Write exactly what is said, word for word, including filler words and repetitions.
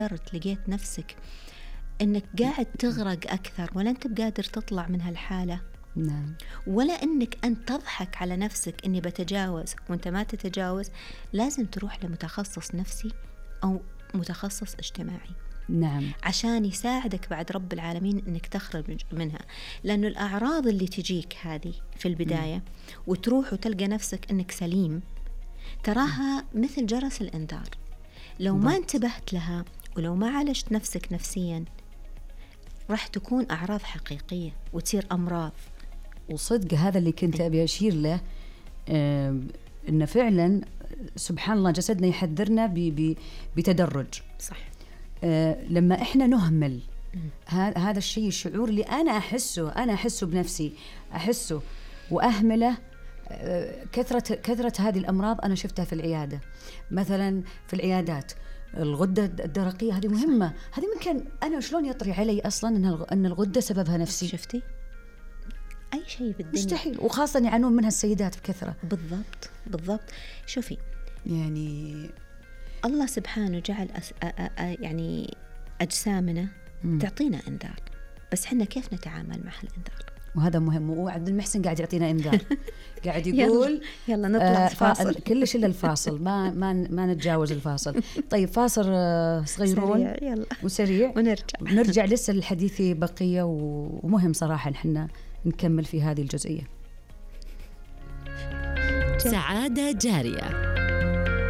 لقيت نفسك أنك قاعد تغرق أكثر، ولا أنت بقادر تطلع من هالحالة. نعم. ولا أنك أنت تضحك على نفسك أني بتجاوز وأنت ما تتجاوز، لازم تروح لمتخصص نفسي أو متخصص اجتماعي. نعم. عشان يساعدك بعد رب العالمين أنك تخرج منها. لأنه الأعراض اللي تجيك هذه في البداية م. وتروح وتلقى نفسك أنك سليم، تراها م. مثل جرس الإنذار. لو ما انتبهت لها ولو ما عالجت نفسك نفسيا راح تكون أعراض حقيقية وتصير أمراض. وصدق هذا اللي كنت أبي أشير له، آه إن فعلا سبحان الله جسدنا يحذرنا بتدرج. صح. آه لما إحنا نهمل هذا الشيء، الشعور اللي أنا أحسه أنا أحسه بنفسي أحسه وأهمله، آه كثرة كثرة هذه الأمراض أنا شفتها في العيادة. مثلا في العيادات الغدة الدرقية هذه مهمة، هذه ممكن أنا شلون يطري علي أصلا أن الغدة سببها نفسي؟ شفتي أي شيء بالدنيا مستحيل، وخاصة يعانون منها السيدات بكثرة. بالضبط بالضبط. شوفي يعني الله سبحانه جعل أس... أ... أ... أ... يعني أجسامنا م. تعطينا إنذار، بس حنا كيف نتعامل مع هالإنذار؟ وهذا مهم. وعبد المحسن قاعد يعطينا إنذار قاعد يقول يلا, يلا نطلع آه فاصل. كلش إلا الفاصل، ما ما ما نتجاوز الفاصل. طيب فاصل آه صغيرون يلا. وسريع ونرجع نرجع لسه الحديث بقية، ومهم صراحة نحن نكمل في هذه الجزئية. سعادة جارية.